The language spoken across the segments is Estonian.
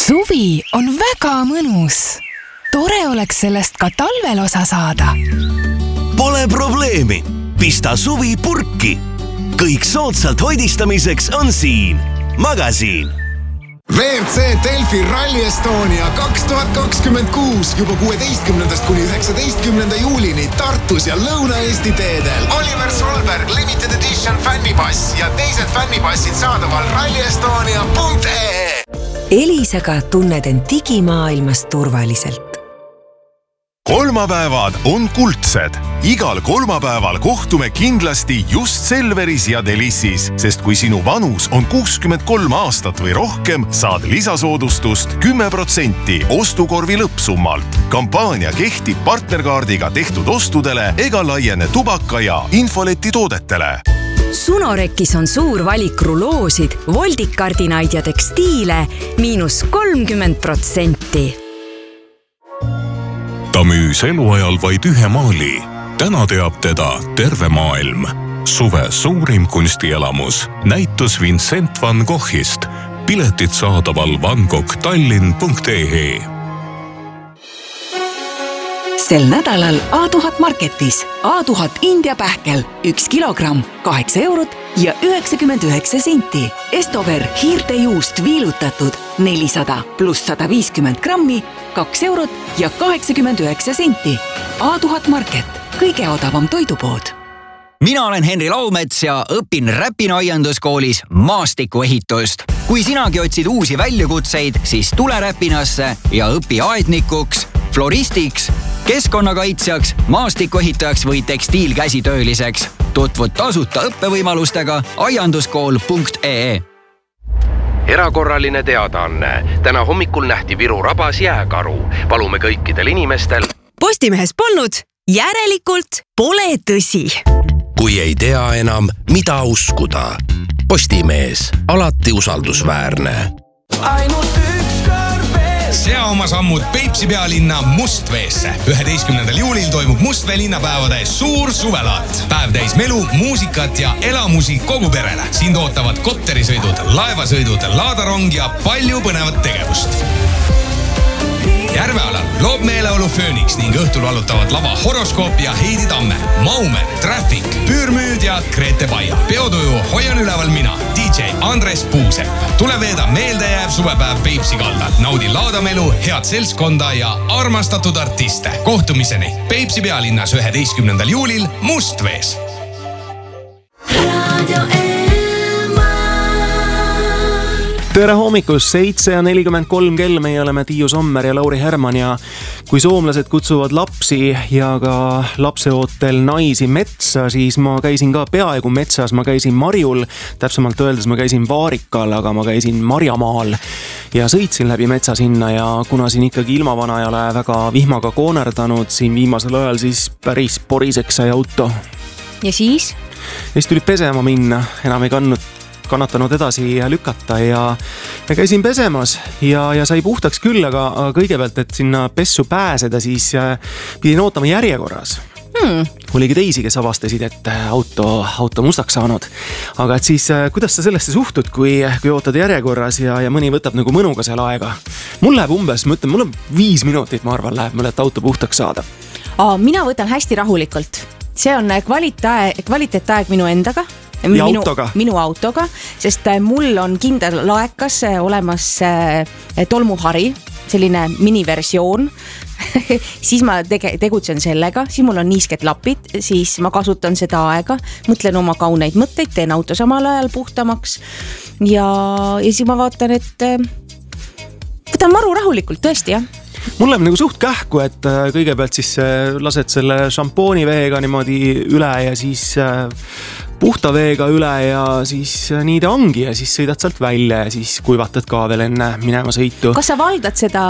Suvi on väga mõnus. Tore oleks sellest ka talvel osa saada. Pole probleemi. Pista suvi purki. Kõik soodsalt hoidistamiseks on siin. Magasiin. WRC Delfi Rally Estonia 2026 juba 16. kuni 19. juulini Tartus ja Lõuna-Eesti teedel. Oliver Solberg Limited Edition fännipass ja teised fännipassid saadaval rallyestonia.ee. Elisaga tunned end digimaailmas turvaliselt. Kolmapäevad on kuldsed. Igal kolmapäeval kohtume kindlasti just Selveris ja Delissis, sest kui sinu vanus on 63 aastat või rohkem, saad lisasoodustust 10% ostukorvi lõppsummalt. Kampaania kehtib partnerkaardiga tehtud ostudele ega laiene tubaka ja infoleti toodetele. Sunorekis on suur valik ruloosid, voldikardinaid ja tekstiile -30%. Ta müüs eluajal vaid ühe maali. Täna teab teda terve maailm. Suve suurim kunstielamus. Näitus Vincent van Goghist. Piletid saadaval vangoghtallinn.ee. Sel nädalal A1000 Marketis A1000 India pähkel 1 kilogramm 8 eurot ja 99 senti. Estover hiirtejuust viilutatud 400 pluss 150 grammi 2 eurot ja 89 senti. A1000 Market, kõige odavam toidupood. Mina olen Henri Laumets ja õpin Räpina aianduskoolis maastikuehitust. Kui sinagi otsid uusi väljakutseid, siis tule Räpinasse ja õpi aednikuks, floristiks, keskkonnakaitsjaks, maastikuehitajaks või tekstiilkäsitööliseks. Tutvud tasuta õppevõimalustega aianduskool.ee. Erakorraline teadaanne. Täna hommikul nähti Viru rabas jääkaru. Palume kõikidel inimestel. Postimehes polnud, järelikult pole tõsi. Kui ei tea enam, mida uskuda. Postimees, alati usaldusväärne. Ainult üks kord veel. Sea oma sammud Peipsi pealinna Mustveesse. 11. juulil toimub Mustvee linnapäevade suur suvelaat. Päev täis melu, muusikat ja elamusi kogu perele. Siin ootavad kotterisõidud, laevasõidud, laadarong ja palju põnevat tegevust. Järvealal loob meeleolu Phoenix ning õhtul valutavad lava Horoskoop ja Heidi Tamme, Maumer, Traffic, Püürmüüd ja Grete Baia. Peotuju hoian üleval mina, DJ Andres Puusepp. Tule veeda meeldejääv suvepäev Peipsi kaldal. Naudi laadamelu, head seltskonda ja armastatud artiste. Kohtumiseni Peipsi pealinnas 11. juulil Mustvees. Tere hommikust, 7:43 kell, meie oleme Tiiu Sommer ja Lauri Herman ja kui soomlased kutsuvad lapsi ja ka lapseootel naisi metsa, siis ma käisin ka peaaegu metsas, ma käisin Marjul, täpsemalt öeldes ma käisin Vaarikal, aga ma käisin Marjamaal ja sõitsin läbi metsa sinna ja kuna siin ikkagi ilmavana ei ole väga vihmaga koonerdanud siin viimasel ajal, siis päris poriseks sai auto. Ja siis? Ja siis tuli pesema minna, enam ei kannatanud edasi lükata ja käisin pesemas ja sai puhtaks küll, aga kõigepealt, et sinna pessu pääseda, siis pidin ootama järjekorras. Oligi teisi, kes avastasid, et auto mustaks saanud. Aga et siis, kuidas sa sellesse suhtud, kui ootad järjekorras ja mõni võtab nagu mõnuga seal aega? Mul läheb umbes, ma ütlen, mul on 5 minutit, ma arvan, läheb mulle, et auto puhtaks saada. Mina võtan hästi rahulikult. See on kvaliteetaeg minu endaga. Minu autoga, sest mul on kindel laekas olemas tolmuhari, selline miniversioon. Siis ma tegutsen sellega, siis mul on niisked lapid, siis ma kasutan seda aega, mõtlen oma kauneid mõtteid, teen auto samal ajal puhtamaks ja siis ma vaatan, et võtan maru rahulikult, tõesti jah. Mul läheb nagu suht kähku, et kõigepealt siis lased selle šampooni veega niimoodi üle ja siis puhta veega üle ja siis nii ta ongi ja siis sõidad sealt välja ja siis kuivatad ka veel enne minema sõitu. Kas sa valdad seda,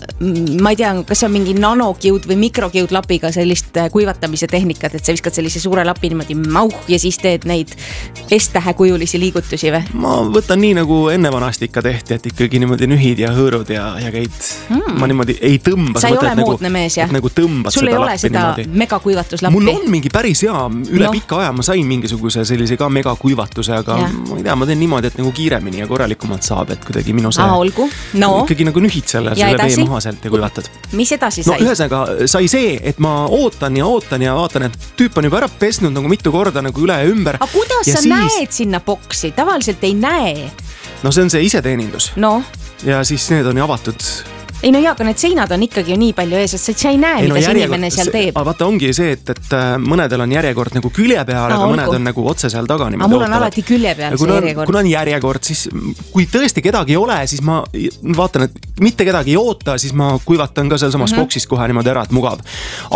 ma ei tea, kas on mingi nanokiud või mikrokiud lapiga sellist kuivatamise tehnikat, et sa viskad sellise suure lapi niimoodi ja siis teed neid S-tähekujulisi liigutusi või? Ma võtan nii nagu enne vanasti ikka tehti, et ikkagi niimoodi nühid ja hõõrud ja käid. Ma niimoodi ei tõmba. Sa ei ole moodne mees, jah? Nagu tõmbad sul seda ei ole seda megakuivatuslappi? Mul on mingi päris hea, üle pika aja ma sain mingisuguse mingisuguse sellise ka megakuivatuse, aga ma ei tea, ma teen niimoodi, et nagu kiiremini ja korralikumalt saab, et kuidagi minu see ikkagi nagu nühid selle vee maha sealt ja kuivatad. Mis edasi sai? No ühesõnaga sai see, et ma ootan ja vaatan, et tüüp on juba ära pesnud nagu mitu korda nagu üle ja ümber. Aga kuidas sa näed sinna boksi? Tavaliselt ei näe. No see on see iseteenindus. No. Ja siis need on ju avatud. Ei no aga need seinad on ikkagi ju nii palju ees, et sa ei näe, mida see inimene seal teeb. Vaata ongi see, et mõnedel on järjekord nagu külje peal, aga mõned on nagu otse seal taga. Aga mul on alati külje peal see järjekord. Kuna on järjekord, siis kui tõesti kedagi ei ole, siis ma vaatan, et mitte kedagi ei oota, siis ma kuivatan ka seal samas boksis kohe niimoodi ära, et mugav.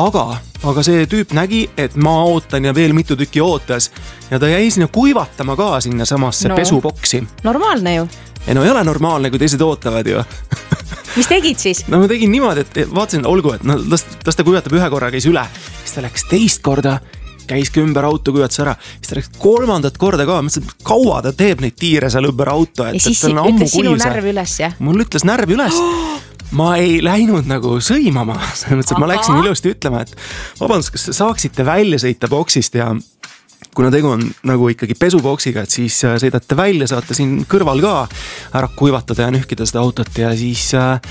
Aga see tüüp nägi, et ma ootan ja veel mitu tükki ootas ja ta jäi sinna kuivatama ka sinna samasse pesuboksi. Normaalne ju. Ei no ei ole normaalne, kui teised ootavad ju. Mis tegid siis? No ma tegin niimoodi, et vaatasin, olgu, et las ta kuivatab ühe korra, käis üle. Siis ta läks teist korda, käiski ümber auto, kuivatas ära. Siis ta läks kolmandat korda ka, mõtlesin, et kaua ta teeb neid tiire seal ümber auto. Ja siis ütles sinu närv üles, jah? Mul ütles närv üles. Ma ei läinud nagu sõimama. Ma läksin ilusti ütlema, et vabandust, kas saaksite välja sõita boksist ja kuna tegu on nagu ikkagi pesuboksiga, et siis sõidate välja, saate siin kõrval ka ära kuivatada ja nühkida seda autot ja siis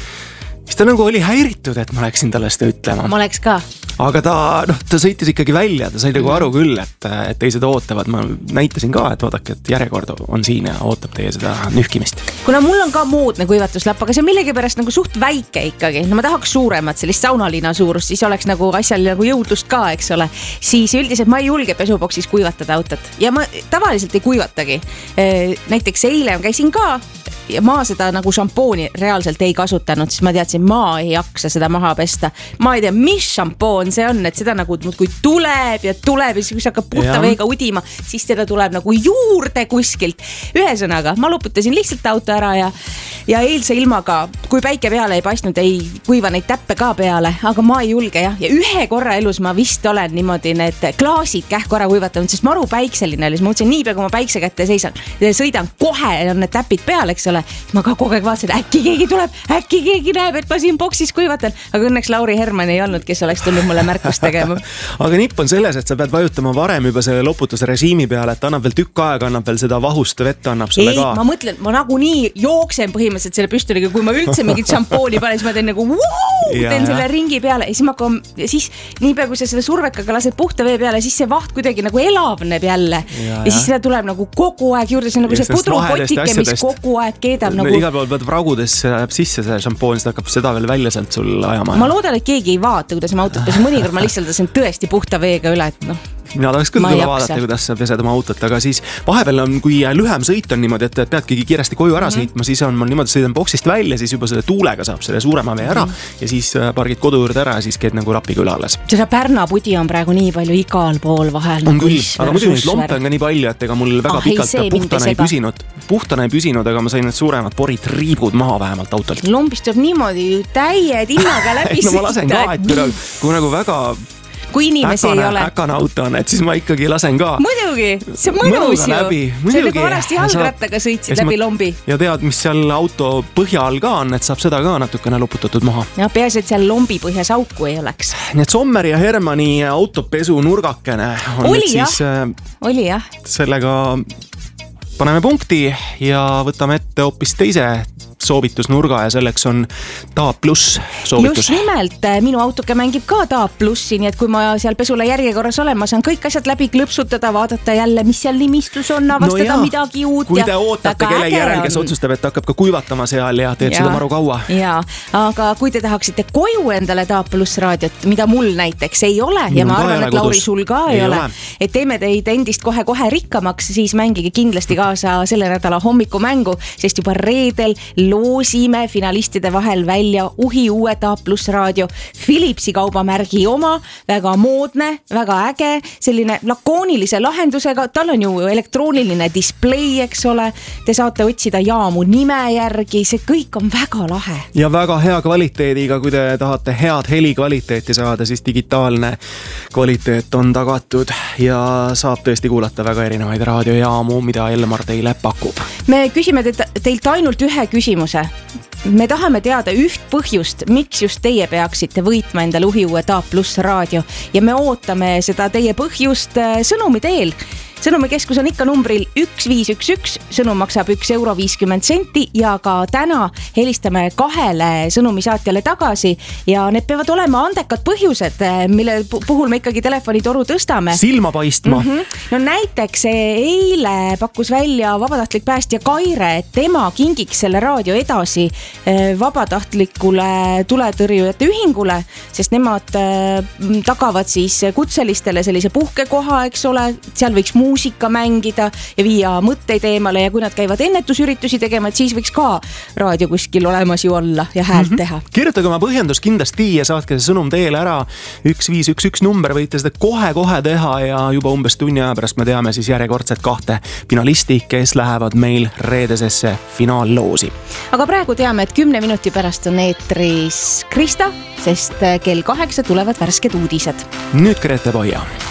ta nagu oli häiritud, et ma läksin talle seda ütlema. Ma läks ka. Aga ta sõitis ikkagi välja, ta sai nagu aru küll, et teised ootavad. Ma näitasin ka, et vaadake, et järjekord on siin ja ootab teie seda nühkimist. Kuna mul on ka moodne kuivatuslapp, aga see millegipärast nagu suht väike ikkagi. No ma tahaks suuremat, sellist saunalina suurust, siis oleks nagu asjal nagu jõudlust ka, eks ole. Siis üldiselt ma ei julge pesuboksis kuivatada autot. Ja ma tavaliselt ei kuivatagi. Näiteks eile käisin ka ja ma seda nagu šampooni reaalselt ei kasutanud, siis ma teadsin, ma ei jaksa seda maha pesta. Ma ei tea, mis šampoon see on, et seda nagu kui tuleb ja siis kui see hakkab puhta veega udima, siis teda tuleb nagu juurde kuskilt. Ühesõnaga, ma loputasin lihtsalt auto ära ja eilse ilmaga, kui päike peale ei paistnud, ei kuiva neid täppe ka peale, aga ma ei julge ja ühe korra elus ma vist olen niimoodi need klaasid kähku ära kuivatanud, sest maru päikseline oli, siis ma mõtlesin, niipea kui ma päikse kätte sõidan, kohe on need täpid peal, eks ole. Ma ka kogu aeg vaatasin, äkki keegi tuleb, äkki keegi näeb, et ma siin boksis kuivatan, aga õnneks Lauri Herman ei olnud, kes oleks tulnud mulle märkust tegema. Aga nipp on selles, et sa pead vajutama varem juba selle loputuse režiimi peale, et annab veel tükk aega, annab veel seda vahust vett annab sulle ka. Ma mõtlen, ma nagu nii jooksen põhimõtteliselt selle püstoliga, kui ma üldse mingit šampooni panen, siis ma teen nagu teen selle ringi peale ja siis niipea kui sa selle survekaga lased puhta vee peale, siis see vaht kuidagi nagu elavneb jälle ja siis seda tuleb nagu kogu aeg juurde, see on nagu see pudrupotike, mis kogu aeg keedab nagu... Igal pool pead vragudes sisse see šampoon, siis hakkab seda veel välja sealt sul ajama. Ma loodan, et keegi ei vaata, kuidas ma autot pesin. Mõnikord ma lihtsalt lasen tõesti puhta veega üle, et noh. Mina tahaks küll vaadata, kuidas sa pesed oma autot, aga siis vahepeal on, kui lühem sõit on niimoodi, et peadki kiiresti koju ära sõitma, siis on mul niimoodi sõidan boksist välja, siis juba selle tuulega saab selle suurema vee ära ja siis pargid kodu juurde ära ja siis keed nagu rapiga üle alles. Seda Pärna pudi on praegu nii palju igal pool vahel. On küll, aga muidu lompe on ka nii palju, et ega mul väga pikalt puhtana ei püsinud, aga ma sain need suuremad porid riibud maha vähemalt autolt. Lombist tuleb niimoodi täie tinnaga läbi sõita. No ma lasen ka, et kui nagu väga kui inimesi ei ole. Äkane auto on, et siis ma ikkagi lasen ka. Muidugi, see mõnus ju. See nagu vanasti jalgrattaga sõitsid läbi lombi. Ja tead, mis seal auto põhja all ka on, et saab seda ka natukene loputatud maha. Ja peaasi, et seal lombi põhjas auku ei oleks. Nii et Sommeri ja Hermani autopesu nurgakene on oli siis... Oli jah. Sellega paneme punkti ja võtame ette hoopis teise soovitusnurga ja selleks on Taab Plus soovitus. Just nimelt, minu autoke mängib ka Taab Plussi, nii et kui ma seal pesule järjekorras olen, ma saan kõik asjad läbi klõpsutada, vaadata jälle, mis seal nimistus on, avastada midagi uut. Kui te ootate kellegi järel, kes otsustab, et hakkab ka kuivatama seal ja teeb seda maru kaua. Ja, aga kui te tahaksite koju endale Taab Plus raadiot, mida mul näiteks ei ole ja ma arvan, et Lauri sul ka ei ole, et teeme teid endist kohe rikkamaks, siis mängige kindlasti kaasa selle nädala hommikumängu, sest juba reedel loosime finalistide vahel välja uhi uue Taab Plus raadio Philipsi kaubamärgi oma, väga moodne, väga äge, selline lakoonilise lahendusega, tal on ju elektrooniline display, eks ole, te saate otsida jaamu nime järgi, see kõik on väga lahe. Ja väga hea kvaliteediga, kui te tahate head helikvaliteeti saada, siis digitaalne kvaliteet on tagatud ja saab tõesti kuulata väga erinevaid raadiojaamu, mida Elmar teile pakub. Me küsime teilt ainult ühe küsimuse. Me tahame teada üht põhjust, miks just teie peaksite võitma endale uhi uue Taab Plus raadio ja me ootame seda teie põhjust sõnumi teel. sõnumikeskus on ikka numbril 1511, sõnum maksab €1.50 ja ka täna helistame 2 sõnumisaatjale tagasi ja need peavad olema andekad põhjused, mille puhul me ikkagi telefonitoru tõstame. Silma paistma. No näiteks eile pakkus välja vabatahtlik päästja Kaire, et tema kingiks selle raadio edasi vabatahtlikule tuletõrjujate ühingule, sest nemad tagavad siis kutselistele sellise puhkekoha, eks ole, seal võiks muusika mängida ja viia mõtteid eemale ja kui nad käivad ennetusüritusi tegema, et siis võiks ka raadio kuskil olemas ju olla ja häält teha. Kirjutage oma põhjendus kindlasti ja saatke see sõnum teele ära. 1511 number, võite seda kohe teha ja juba umbes tunni aja pärast me teame siis järjekordselt 2 finalisti, kes lähevad meil reedesesse finaalloosi. Aga praegu teame, et 10 minuti pärast on eetris Krista, sest kell 8 tulevad värsked uudised. Nüüd Grete Poia.